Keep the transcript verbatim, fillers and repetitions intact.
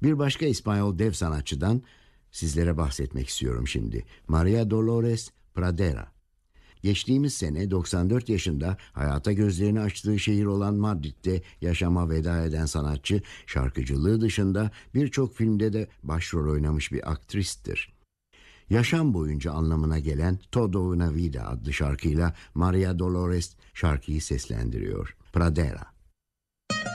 Bir başka İspanyol dev sanatçıdan sizlere bahsetmek istiyorum şimdi. María Dolores Pradera. Geçtiğimiz sene doksan dört yaşında hayata gözlerini açtığı şehir olan Madrid'de yaşama veda eden sanatçı, şarkıcılığı dışında birçok filmde de başrol oynamış bir aktristir. Yaşam boyunca anlamına gelen Toda Una Vida adlı şarkıyla María Dolores şarkıyı seslendiriyor. Pradera.